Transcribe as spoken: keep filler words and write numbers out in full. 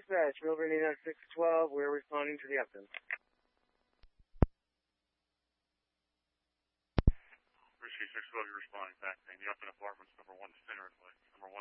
dispatch, Milburn Indiana six twelve, we're responding to the Upton. Risky six twelve, you're responding back, saying the Upton Apartments, number one, Center, number one.